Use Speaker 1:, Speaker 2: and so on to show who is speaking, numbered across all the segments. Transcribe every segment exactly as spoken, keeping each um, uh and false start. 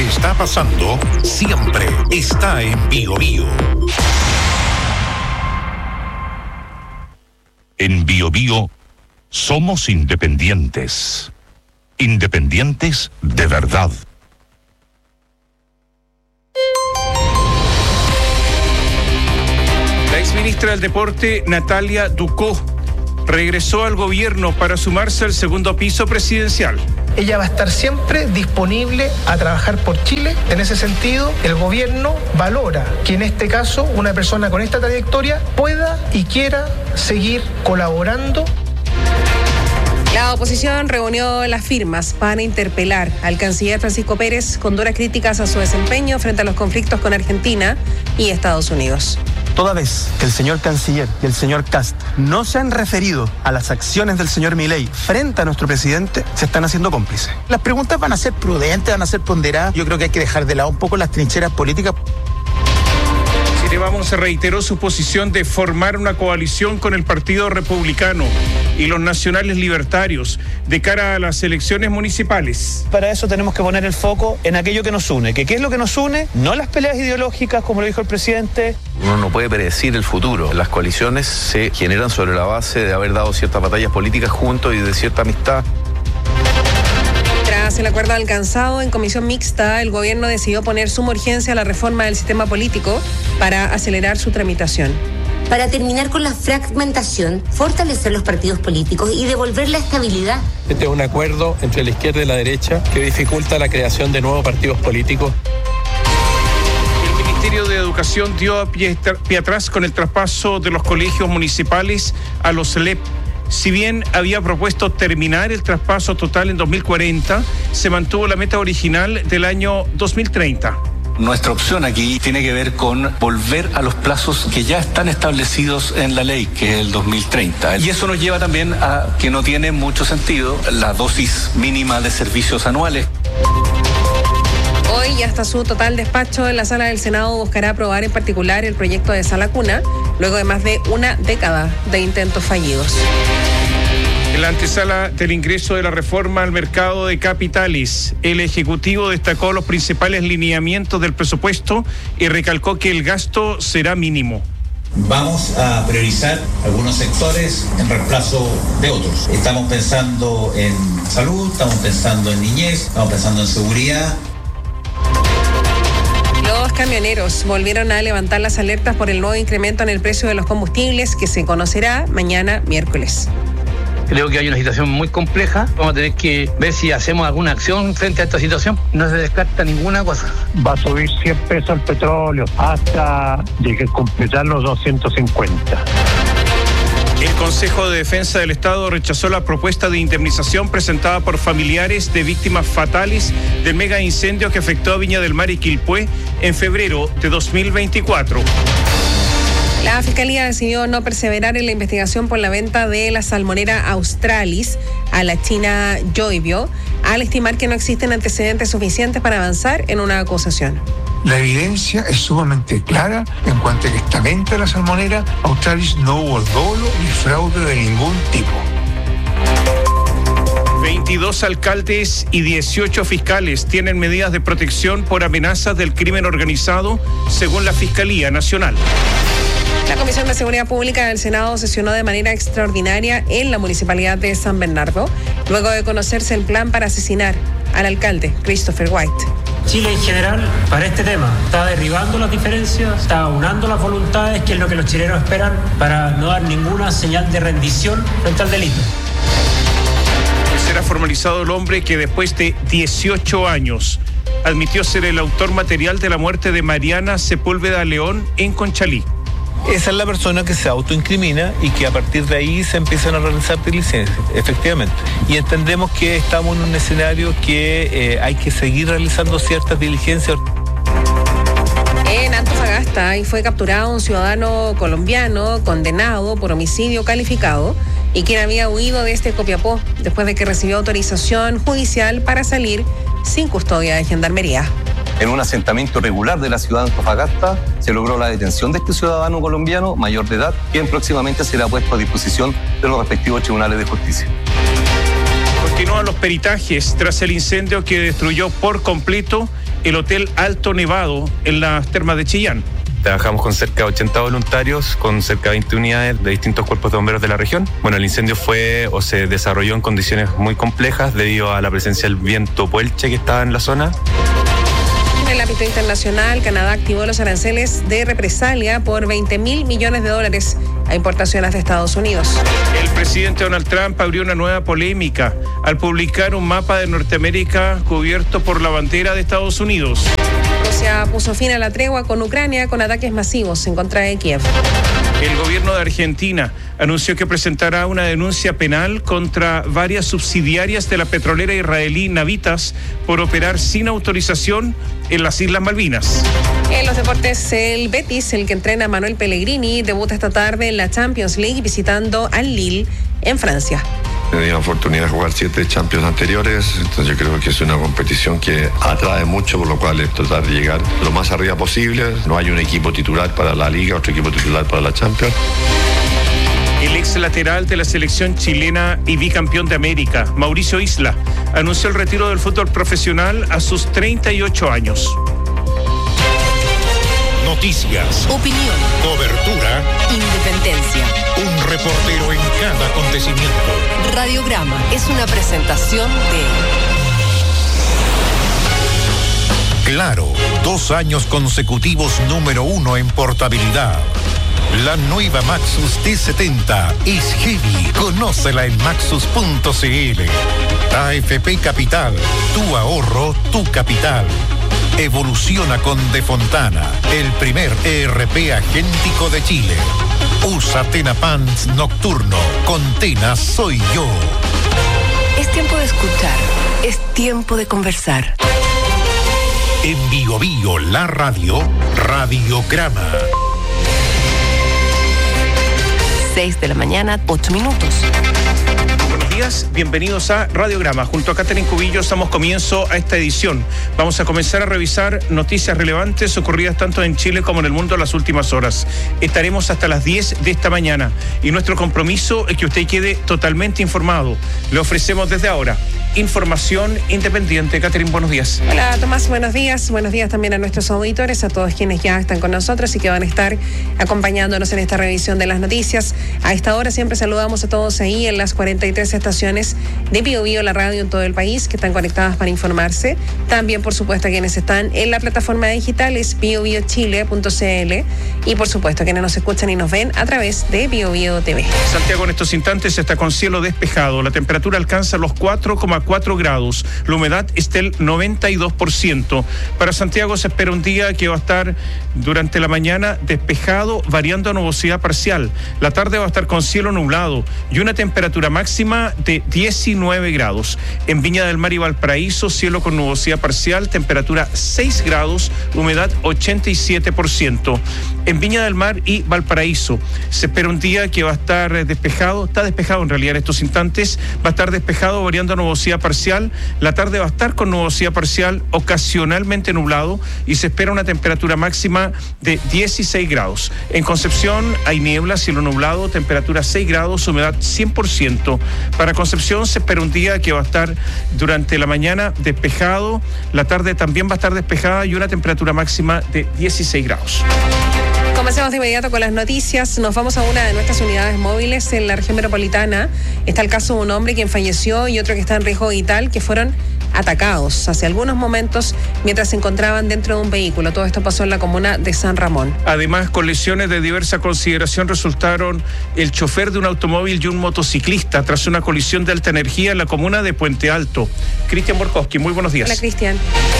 Speaker 1: que está pasando siempre está en Bio Bio. En Bio Bio somos independientes. Independientes de verdad.
Speaker 2: La exministra del Deporte, Natalia Ducó, regresó al gobierno para sumarse al segundo piso presidencial.
Speaker 3: Ella va a estar siempre disponible a trabajar por Chile. En ese sentido, el gobierno valora que en este caso una persona con esta trayectoria pueda y quiera seguir colaborando.
Speaker 4: La oposición reunió las firmas para interpelar al canciller Francisco Pérez con duras críticas a su desempeño frente a los conflictos con Argentina y Estados Unidos.
Speaker 5: Toda vez que el señor canciller y el señor Kast no se han referido a las acciones del señor Milei frente a nuestro presidente, se están haciendo cómplices.
Speaker 6: Las preguntas van a ser prudentes, van a ser ponderadas. Yo creo que hay que dejar de lado un poco las trincheras políticas.
Speaker 2: Vamos reiteró su posición de formar una coalición con el Partido Republicano y los nacionales libertarios de cara a las elecciones municipales.
Speaker 7: Para eso tenemos que poner el foco en aquello que nos une. ¿Que ¿Qué es lo que nos une? No las peleas ideológicas, como lo dijo el presidente.
Speaker 8: Uno no puede predecir el futuro. Las coaliciones se generan sobre la base de haber dado ciertas batallas políticas juntos y de cierta amistad.
Speaker 4: Tras el acuerdo alcanzado en comisión mixta, el gobierno decidió poner suma urgencia a la reforma del sistema político para acelerar su tramitación.
Speaker 9: Para terminar con la fragmentación, fortalecer los partidos políticos y devolver la estabilidad.
Speaker 10: Este es un acuerdo entre la izquierda y la derecha que dificulta la creación de nuevos partidos políticos.
Speaker 2: El Ministerio de Educación dio pie, pie atrás con el traspaso de los colegios municipales a los L E P. Si bien había propuesto terminar el traspaso total en dos mil cuarenta, se mantuvo la meta original del año dos mil treinta.
Speaker 11: Nuestra opción aquí tiene que ver con volver a los plazos que ya están establecidos en la ley, que es el dos mil treinta. Y eso nos lleva también a que no tiene mucho sentido la dosis mínima de servicios anuales.
Speaker 4: Hoy, hasta su total despacho en la sala del Senado, buscará aprobar en particular el proyecto de Sala Cuna, luego de más de una década de intentos fallidos.
Speaker 2: En la antesala del ingreso de la reforma al mercado de capitales, el Ejecutivo destacó los principales lineamientos del presupuesto y recalcó que el gasto será mínimo.
Speaker 12: Vamos a priorizar algunos sectores en reemplazo de otros. Estamos pensando en salud, estamos pensando en niñez, estamos pensando en seguridad.
Speaker 4: Los camioneros volvieron a levantar las alertas por el nuevo incremento en el precio de los combustibles que se conocerá mañana miércoles.
Speaker 13: Creo que hay una situación muy compleja. Vamos a tener que ver si hacemos alguna acción frente a esta situación. No se descarta ninguna cosa.
Speaker 14: Va a subir cien pesos el petróleo hasta llegar a completar los doscientos cincuenta.
Speaker 2: El Consejo de Defensa del Estado rechazó la propuesta de indemnización presentada por familiares de víctimas fatales del mega incendio que afectó a Viña del Mar y Quilpué en febrero de dos mil veinticuatro.
Speaker 4: La Fiscalía decidió no perseverar en la investigación por la venta de la salmonera Australis a la China Joybio, al estimar que no existen antecedentes suficientes para avanzar en una acusación.
Speaker 15: La evidencia es sumamente clara en cuanto a que esta venta de la salmonera Australis no hubo dolo ni fraude de ningún tipo.
Speaker 2: veintidós alcaldes y dieciocho fiscales tienen medidas de protección por amenazas del crimen organizado, según la Fiscalía Nacional.
Speaker 4: La Comisión de Seguridad Pública del Senado sesionó de manera extraordinaria en la Municipalidad de San Bernardo, luego de conocerse el plan para asesinar al alcalde Christopher White.
Speaker 16: Chile en general, para este tema, está derribando las diferencias, está aunando las voluntades, que es lo que los chilenos esperan, para no dar ninguna señal de rendición frente al delito.
Speaker 2: Será formalizado el hombre que después de dieciocho años admitió ser el autor material de la muerte de Mariana Sepúlveda León en Conchalí.
Speaker 7: Esa es la persona que se autoincrimina y que a partir de ahí se empiezan a realizar diligencias, efectivamente. Y entendemos que estamos en un escenario que eh, hay que seguir realizando ciertas diligencias.
Speaker 4: En Antofagasta ahí fue capturado un ciudadano colombiano condenado por homicidio calificado y quien había huido de este Copiapó después de que recibió autorización judicial para salir sin custodia de gendarmería.
Speaker 8: En un asentamiento irregular de la ciudad de Antofagasta se logró la detención de este ciudadano colombiano mayor de edad, quien próximamente será puesto a disposición de los respectivos tribunales de justicia.
Speaker 2: Continúan los peritajes tras el incendio que destruyó por completo el Hotel Alto Nevado en las termas de Chillán.
Speaker 17: Trabajamos con cerca de ochenta voluntarios, con cerca de veinte unidades de distintos cuerpos de bomberos de la región. Bueno, el incendio fue o se desarrolló en condiciones muy complejas debido a la presencia del viento puelche que estaba en la zona.
Speaker 4: En el ámbito internacional, Canadá activó los aranceles de represalia por veinte mil millones de dólares a importaciones de Estados Unidos.
Speaker 2: El presidente Donald Trump abrió una nueva polémica al publicar un mapa de Norteamérica cubierto por la bandera de Estados Unidos.
Speaker 4: Rusia puso fin a la tregua con Ucrania con ataques masivos en contra de Kiev.
Speaker 2: El gobierno de Argentina anunció que presentará una denuncia penal contra varias subsidiarias de la petrolera israelí Navitas por operar sin autorización en las Islas Malvinas.
Speaker 4: En los deportes, el Betis, el que entrena a Manuel Pellegrini, debuta esta tarde en la Champions League visitando al Lille en Francia.
Speaker 18: He tenido la oportunidad de jugar siete Champions anteriores, entonces yo creo que es una competición que atrae mucho, por lo cual es tratar de llegar lo más arriba posible. No hay un equipo titular para la Liga, otro equipo titular para la Champions.
Speaker 2: El ex lateral de la selección chilena y bicampeón de América, Mauricio Isla, anunció el retiro del fútbol profesional a sus treinta y ocho años.
Speaker 1: Noticias,
Speaker 19: opinión,
Speaker 1: cobertura,
Speaker 19: independencia.
Speaker 1: Un reportero en cada acontecimiento.
Speaker 19: Radiograma es una presentación de
Speaker 1: Claro, dos años consecutivos número uno en portabilidad. La nueva Maxus T setenta es heavy. Conócela en maxus punto c l. A F P Capital, tu ahorro, tu capital. Evoluciona con De Fontana, el primer E R P agéntico de Chile. Usa Tena Pants Nocturno. Con Tena soy yo.
Speaker 19: Es tiempo de escuchar. Es tiempo de conversar.
Speaker 1: En Bio Bio, la radio, Radiograma.
Speaker 19: seis de la mañana, ocho minutos.
Speaker 2: Buenos días, bienvenidos a Radiograma. Junto a Catherine Cubillos damos comienzo a esta edición. Vamos a comenzar a revisar noticias relevantes ocurridas tanto en Chile como en el mundo en las últimas horas. Estaremos hasta las diez de esta mañana y nuestro compromiso es que usted quede totalmente informado. Le ofrecemos desde ahora información independiente. Catherine, buenos días.
Speaker 4: Hola Tomás, buenos días. Buenos días también a nuestros auditores, a todos quienes ya están con nosotros y que van a estar acompañándonos en esta revisión de las noticias. A esta hora siempre saludamos a todos ahí en las cuarenta y tres estaciones de Bio Bio, la radio en todo el país, que están conectadas para informarse. También, por supuesto, a quienes están en la plataforma digital es bio bio chile punto c l y, por supuesto, a quienes nos escuchan y nos ven a través de Bio Bio T V.
Speaker 2: Santiago en estos instantes está con cielo despejado. La temperatura alcanza los cuatro coma cuatro grados. La humedad está el noventa y dos por ciento. Para Santiago se espera un día que va a estar durante la mañana despejado, variando a nubosidad parcial. La tarde va a estar con cielo nublado y una temperatura máxima de diecinueve grados. En Viña del Mar y Valparaíso, cielo con nubosidad parcial, temperatura seis grados, humedad ochenta y siete por ciento. En Viña del Mar y Valparaíso se espera un día que va a estar despejado, está despejado en realidad en estos instantes, va a estar despejado variando a nubosidad parcial. La tarde va a estar con nubosidad parcial, ocasionalmente nublado, y se espera una temperatura máxima de dieciséis grados. En Concepción hay niebla, cielo nublado, temperatura seis grados, humedad cien por ciento. Para Concepción se espera un día que va a estar durante la mañana despejado, la tarde también va a estar despejada y una temperatura máxima de dieciséis grados.
Speaker 4: Comencemos de inmediato con las noticias. Nos vamos a una de nuestras unidades móviles en la región metropolitana. Está el caso de un hombre quien falleció y otro que está en riesgo vital, que fueron atacados hace algunos momentos mientras se encontraban dentro de un vehículo. Todo esto pasó en la comuna de San Ramón.
Speaker 2: Además, con lesiones de diversa consideración resultaron el chofer de un automóvil y un motociclista tras una colisión de alta energía en la comuna de Puente Alto. Cristian Borkowski, muy buenos días.
Speaker 4: Hola, Cristian.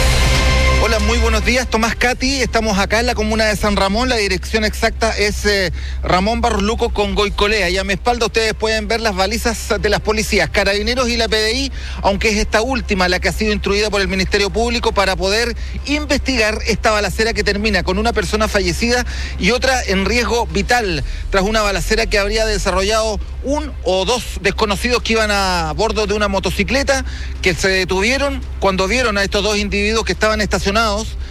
Speaker 20: Hola, muy buenos días, Tomás, Katy. Estamos acá en la comuna de San Ramón. La dirección exacta es eh, Ramón Barruluco con Goicolea. Y a mi espalda ustedes pueden ver las balizas de las policías, Carabineros y la P D I, aunque es esta última la que ha sido instruida por el Ministerio Público para poder investigar esta balacera que termina con una persona fallecida y otra en riesgo vital, tras una balacera que habría desarrollado un o dos desconocidos que iban a bordo de una motocicleta, que se detuvieron cuando vieron a estos dos individuos que estaban estacionados.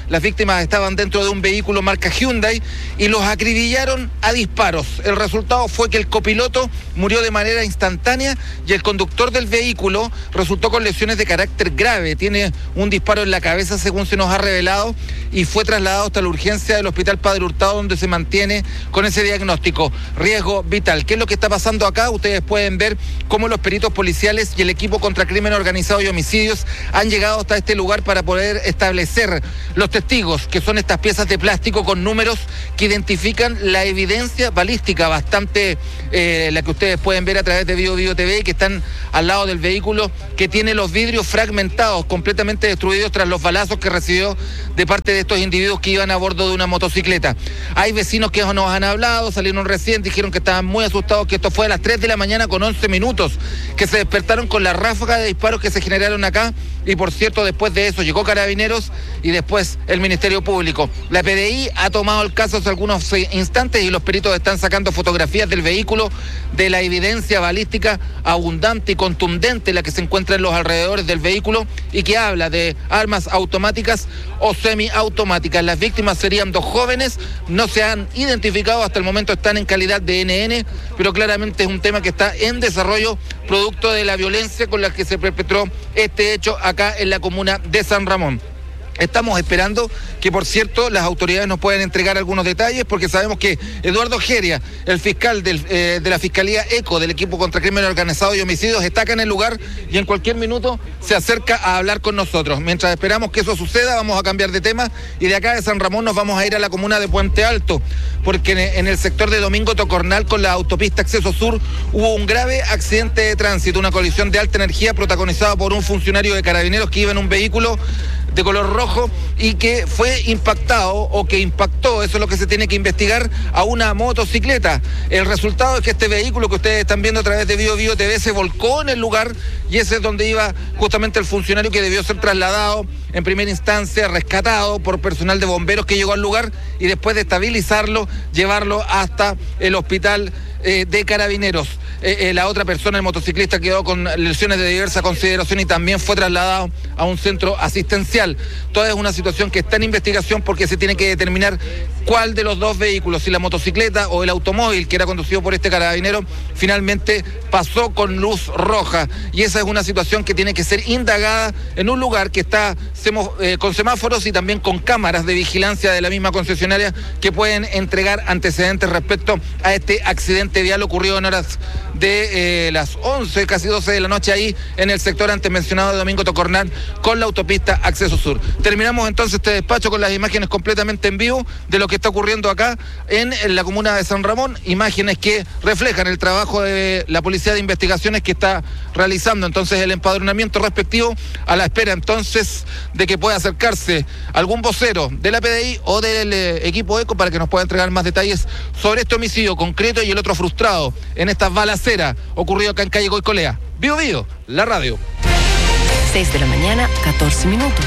Speaker 20: Las víctimas estaban dentro de un vehículo marca Hyundai y los acribillaron a disparos. El resultado fue que el copiloto murió de manera instantánea y el conductor del vehículo resultó con lesiones de carácter grave. Tiene un disparo en la cabeza, según se nos ha revelado, y fue trasladado hasta la urgencia del Hospital Padre Hurtado, donde se mantiene con ese diagnóstico, riesgo vital. ¿Qué es lo que está pasando acá? Ustedes pueden ver cómo los peritos policiales y el equipo contra crimen organizado y homicidios han llegado hasta este lugar para poder establecer los testigos, que son estas piezas de plástico con números que identifican la evidencia balística, bastante eh, la que ustedes pueden ver a través de Bio Bio T V, que están al lado del vehículo, que tiene los vidrios fragmentados, completamente destruidos tras los balazos que recibió de parte de estos individuos que iban a bordo de una motocicleta. Hay vecinos que nos han hablado, salieron recién, dijeron que estaban muy asustados, que esto fue a las tres de la mañana con once minutos, que se despertaron con la ráfaga de disparos que se generaron acá, y por cierto, después de eso llegó Carabineros y después el Ministerio Público. La P D I ha tomado el caso hace algunos instantes y los peritos están sacando fotografías del vehículo, de la evidencia balística abundante y contundente la que se encuentra en los alrededores del vehículo y que habla de armas automáticas o semiautomáticas. Las víctimas serían dos jóvenes, no se han identificado, hasta el momento están en calidad de N N, pero claramente es un tema que está en desarrollo producto de la violencia con la que se perpetró este hecho acá en la comuna de San Ramón. Estamos esperando que, por cierto, las autoridades nos puedan entregar algunos detalles, porque sabemos que Eduardo Geria, el fiscal del, eh, de la Fiscalía ECO, del equipo contra crimen organizado y homicidios, está acá en el lugar y en cualquier minuto se acerca a hablar con nosotros. Mientras esperamos que eso suceda, vamos a cambiar de tema y de acá de San Ramón nos vamos a ir a la comuna de Puente Alto, porque en el sector de Domingo Tocornal, con la autopista Acceso Sur, hubo un grave accidente de tránsito, una colisión de alta energía protagonizada por un funcionario de Carabineros que iba en un vehículo de color rojo y que fue impactado o que impactó, eso es lo que se tiene que investigar, a una motocicleta. El resultado es que este vehículo que ustedes están viendo a través de Bio Bio T V se volcó en el lugar y ese es donde iba justamente el funcionario que debió ser trasladado en primera instancia, rescatado por personal de bomberos que llegó al lugar y después de estabilizarlo, llevarlo hasta el hospital eh, de Carabineros. Eh, eh, la otra persona, el motociclista, quedó con lesiones de diversa consideración y también fue trasladado a un centro asistencial. Toda es una situación que está en investigación porque se tiene que determinar cuál de los dos vehículos, si la motocicleta o el automóvil que era conducido por este carabinero, finalmente pasó con luz roja. Y esa es una situación que tiene que ser indagada en un lugar que está semo, eh, con semáforos y también con cámaras de vigilancia de la misma concesionaria que pueden entregar antecedentes respecto a este accidente vial ocurrido en horas de eh, las once, casi doce de la noche ahí en el sector antes mencionado de Domingo Tocornal con la autopista Acceso Sur. Terminamos entonces este despacho con las imágenes completamente en vivo de lo que está ocurriendo acá en, en la comuna de San Ramón, imágenes que reflejan el trabajo de la Policía de Investigaciones que está realizando entonces el empadronamiento respectivo, a la espera entonces de que pueda acercarse algún vocero de la P D I o del eh, equipo ECO para que nos pueda entregar más detalles sobre este homicidio concreto y el otro frustrado en esta balacera ocurrido acá en calle Goicolea. Bio Bio, la radio.
Speaker 19: seis de la mañana, catorce minutos.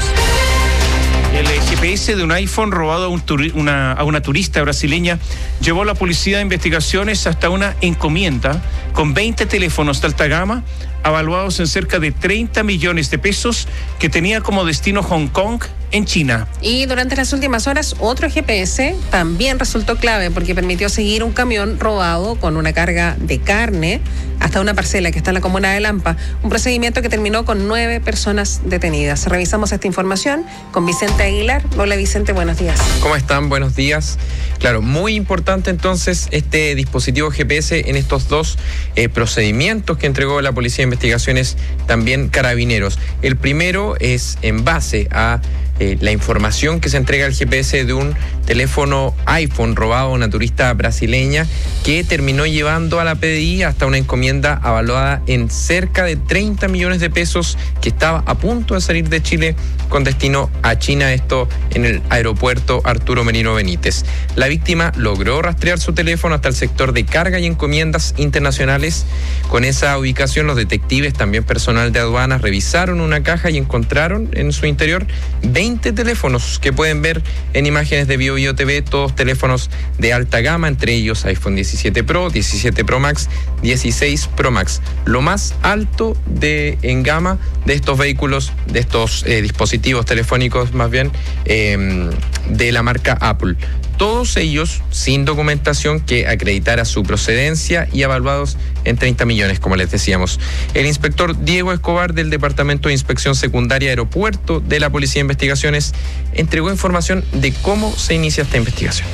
Speaker 2: El G P S de un iPhone robado a, un turi- una, a una turista brasileña llevó a la Policía de Investigaciones hasta una encomienda con veinte teléfonos de alta gama avaluados en cerca de treinta millones de pesos que tenía como destino Hong Kong en China.
Speaker 4: Y durante las últimas horas, otro G P S también resultó clave porque permitió seguir un camión robado con una carga de carne hasta una parcela que está en la comuna de Lampa. Un procedimiento que terminó con nueve personas detenidas. Revisamos esta información con Vicente Aguilar. Hola Vicente, buenos días.
Speaker 21: ¿Cómo están? Buenos días. Claro, muy importante entonces este dispositivo G P S en estos dos eh, procedimientos que entregó la Policía de Investigaciones, también Carabineros. El primero es en base a Eh, la información que se entrega al G P S de un teléfono iPhone robado a una turista brasileña que terminó llevando a la P D I hasta una encomienda avaluada en cerca de treinta millones de pesos que estaba a punto de salir de Chile con destino a China, esto en el aeropuerto Arturo Merino Benítez. La víctima logró rastrear su teléfono hasta el sector de carga y encomiendas internacionales. Con esa ubicación, los detectives, también personal de aduanas, revisaron una caja y encontraron en su interior veinte veinte teléfonos que pueden ver en imágenes de Bio Bio T V, todos teléfonos de alta gama, entre ellos iPhone diecisiete Pro, diecisiete Pro Max, dieciséis Pro Max. Lo más alto de en gama de estos vehículos, de estos eh, dispositivos telefónicos más bien, eh, de la marca Apple. Todos ellos sin documentación que acreditara su procedencia y evaluados en treinta millones, como les decíamos. El inspector Diego Escobar del Departamento de Inspección Secundaria Aeropuerto de la Policía de Investigaciones entregó información de cómo se inicia esta investigación.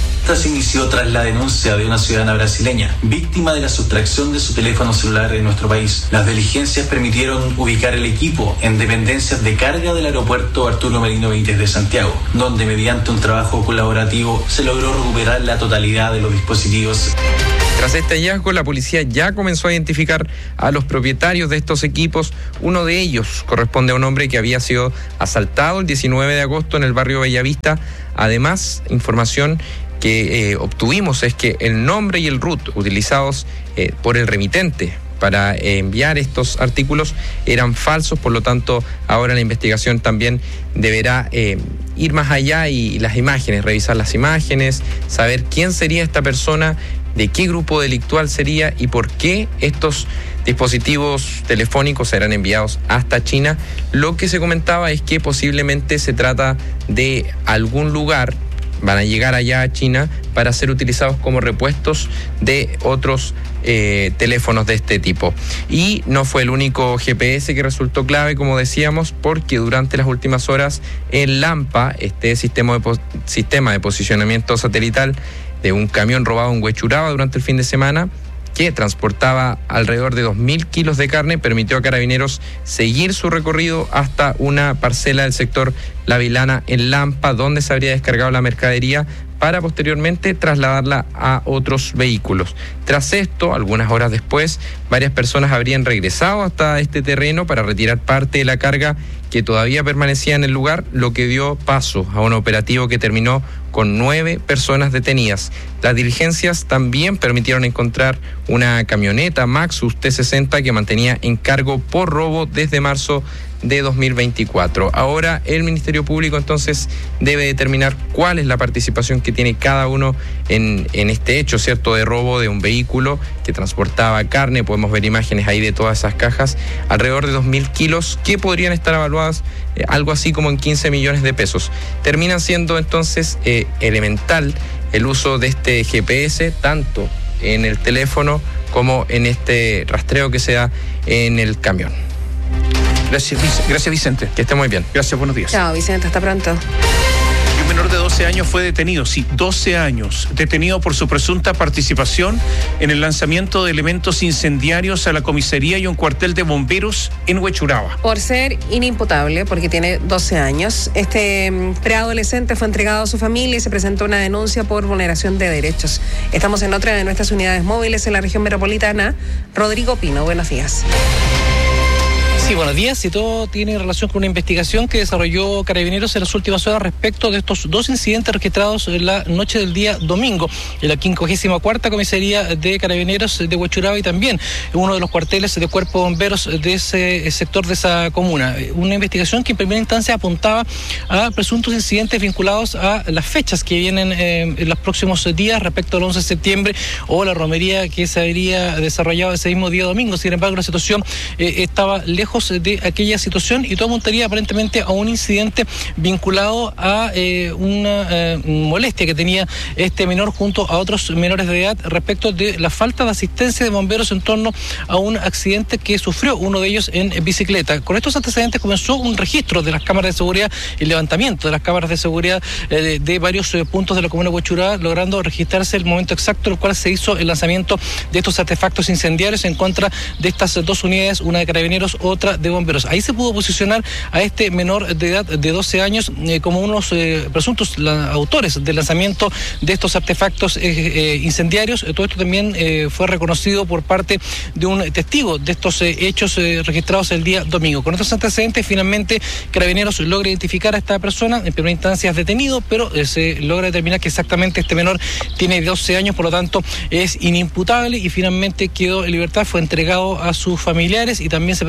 Speaker 3: Se inició tras la denuncia de una ciudadana brasileña, víctima de la sustracción de su teléfono celular en nuestro país. Las diligencias permitieron ubicar el equipo en dependencias de carga del aeropuerto Arturo Merino Benítez de Santiago, donde mediante un trabajo colaborativo se logró recuperar la totalidad de los dispositivos.
Speaker 21: Tras este hallazgo, la policía ya comenzó a identificar a los propietarios de estos equipos. Uno de ellos corresponde a un hombre que había sido asaltado el diecinueve de agosto en el barrio Bellavista. Además, información que eh, obtuvimos es que el nombre y el R U T utilizados eh, por el remitente para eh, enviar estos artículos eran falsos, por lo tanto ahora la investigación también deberá eh, ir más allá y, y las imágenes, revisar las imágenes, saber quién sería esta persona, de qué grupo delictual sería y por qué estos dispositivos telefónicos serán enviados hasta China. Lo que se comentaba es que posiblemente se trata de algún lugar, van a llegar allá a China para ser utilizados como repuestos de otros eh, teléfonos de este tipo. Y no fue el único G P S que resultó clave, como decíamos, porque durante las últimas horas el Lampa, este sistema de, sistema de posicionamiento satelital de un camión robado en Huechuraba durante el fin de semana, que transportaba alrededor de dos mil kilos de carne, permitió a Carabineros seguir su recorrido hasta una parcela del sector La Vilana en Lampa, donde se habría descargado la mercadería para posteriormente trasladarla a otros vehículos. Tras esto, algunas horas después, varias personas habrían regresado hasta este terreno para retirar parte de la carga que todavía permanecía en el lugar, lo que dio paso a un operativo que terminó con nueve personas detenidas. Las diligencias también permitieron encontrar una camioneta Maxus T sesenta que mantenía en cargo por robo desde marzo de dos mil veinticuatro. Ahora el Ministerio Público entonces debe determinar cuál es la participación que tiene cada uno en, en este hecho, ¿cierto?, de robo de un vehículo que transportaba carne. Podemos ver imágenes ahí de todas esas cajas, alrededor de dos mil kilos que podrían estar evaluadas eh, algo así como en quince millones de pesos. Termina siendo entonces eh, elemental el uso de este G P S, tanto en el teléfono como en este rastreo que se da en el camión.
Speaker 2: Gracias, gracias Vicente.
Speaker 21: Que esté muy bien.
Speaker 2: Gracias, buenos días.
Speaker 4: Chao, Vicente, hasta pronto.
Speaker 2: Un menor de doce años fue detenido, sí, doce años, detenido por su presunta participación en el lanzamiento de elementos incendiarios a la comisaría y un cuartel de bomberos en Huechuraba.
Speaker 4: Por ser inimputable, porque tiene doce años, este preadolescente fue entregado a su familia y se presentó una denuncia por vulneración de derechos. Estamos en otra de nuestras unidades móviles en la región metropolitana. Rodrigo Pino, buenos días.
Speaker 22: Sí, buenos días. Y todo tiene relación con una investigación que desarrolló Carabineros en las últimas horas respecto de estos dos incidentes registrados en la noche del día domingo en la quincuagésima cuarta comisaría de Carabineros de Huechuraba y también en uno de los cuarteles de Cuerpo de Bomberos de ese sector de esa comuna. Una investigación que en primera instancia apuntaba a presuntos incidentes vinculados a las fechas que vienen eh, en los próximos días respecto al once de septiembre o la romería que se habría desarrollado ese mismo día domingo. Sin embargo, la situación eh, estaba lejos de aquella situación y todo apuntaría aparentemente a un incidente vinculado a eh, una eh, molestia que tenía este menor junto a otros menores de edad respecto de la falta de asistencia de bomberos en torno a un accidente que sufrió uno de ellos en bicicleta. Con estos antecedentes comenzó un registro de las cámaras de seguridad, el levantamiento de las cámaras de seguridad eh, de, de varios eh, puntos de la comuna de Huechuraba, logrando registrarse el momento exacto en el cual se hizo el lanzamiento de estos artefactos incendiarios en contra de estas dos unidades, una de Carabineros, otra de bomberos. Ahí se pudo posicionar a este menor de edad de doce años eh, como unos eh, presuntos la, autores del lanzamiento de estos artefactos eh, eh, incendiarios. Todo esto también eh, fue reconocido por parte de un testigo de estos eh, hechos eh, registrados el día domingo. Con estos antecedentes, finalmente Carabineros logra identificar a esta persona. En primera instancia es detenido, pero eh, se logra determinar que exactamente este menor tiene doce años, por lo tanto es inimputable y finalmente quedó en libertad, fue entregado a sus familiares y también se presentó una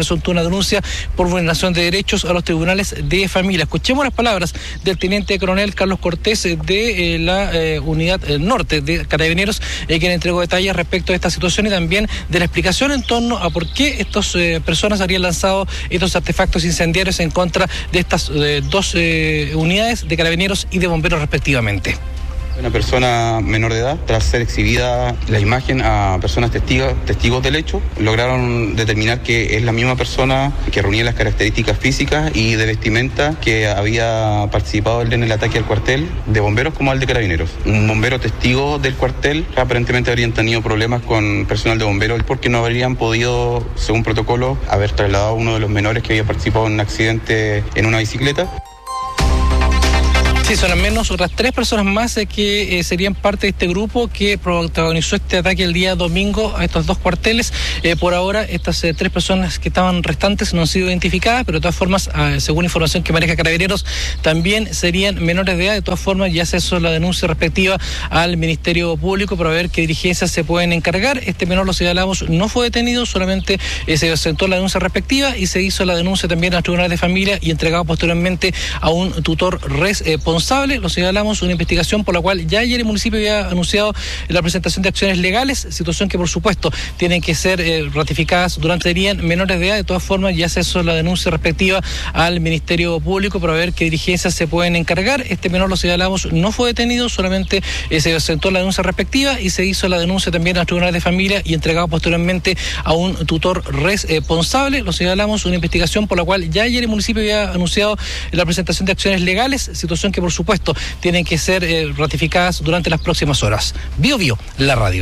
Speaker 22: denuncia por vulneración de derechos a los tribunales de familia. Escuchemos las palabras del teniente coronel Carlos Cortés de eh, la eh, unidad eh, norte de Carabineros, eh, quien entregó detalles respecto a esta situación y también de la explicación en torno a por qué estas eh, personas habrían lanzado estos artefactos incendiarios en contra de estas eh, dos eh, unidades de Carabineros y de Bomberos respectivamente.
Speaker 5: Una persona menor de edad, tras ser exhibida la imagen a personas testigos, testigos del hecho, lograron determinar que es la misma persona que reunía las características físicas y de vestimenta que había participado en el ataque al cuartel de bomberos como al de Carabineros. Un bombero testigo del cuartel aparentemente habrían tenido problemas con personal de bomberos porque no habrían podido, según protocolo, haber trasladado a uno de los menores que había participado en un accidente en una bicicleta.
Speaker 22: Sí, son al menos otras tres personas más eh, que eh, serían parte de este grupo que protagonizó este ataque el día domingo a estos dos cuarteles. Eh, por ahora, estas eh, tres personas que estaban restantes no han sido identificadas, pero de todas formas, eh, según información que maneja Carabineros, también serían menores de edad. De todas formas, ya se hizo la denuncia respectiva al Ministerio Público para ver qué diligencias se pueden encargar. Este menor, lo señalamos, no fue detenido, solamente eh, se presentó la denuncia respectiva y se hizo la denuncia también a los tribunales de familia y entregado posteriormente a un tutor responsable. Lo señalamos, una investigación por la cual ya ayer el municipio había anunciado la presentación de acciones legales, situación que por supuesto tienen que ser eh, ratificadas durante el día menores de edad. De todas formas, ya se hizo la denuncia respectiva al Ministerio Público para ver qué diligencias se pueden encargar. Este menor, lo señalamos, no fue detenido, solamente eh, se presentó la denuncia respectiva y se hizo la denuncia también a los tribunales de familia y entregado posteriormente a un tutor responsable. Lo señalamos, una investigación por la cual ya ayer el municipio había anunciado la presentación de acciones legales, situación que por supuesto tienen que ser eh, ratificadas durante las próximas horas. Bio Bio, la radio.